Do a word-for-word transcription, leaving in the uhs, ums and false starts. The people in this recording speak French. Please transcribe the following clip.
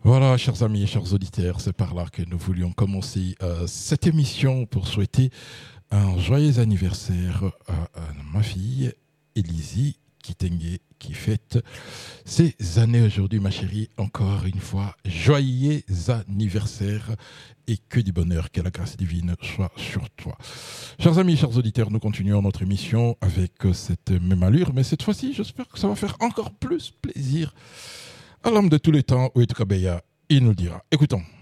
Voilà, chers amis et chers auditeurs, c'est par là que nous voulions commencer euh, cette émission pour souhaiter un joyeux anniversaire à, à ma fille, Élisie Kitenge, qui fête ses années aujourd'hui, ma chérie. Encore une fois, joyeux anniversaire et que du bonheur, que la grâce divine soit sur toi. Chers amis, chers auditeurs, nous continuons notre émission avec cette même allure, mais cette fois-ci, j'espère que ça va faire encore plus plaisir à l'homme de tous les temps, Oued Kabeya. Il nous dira. Écoutons.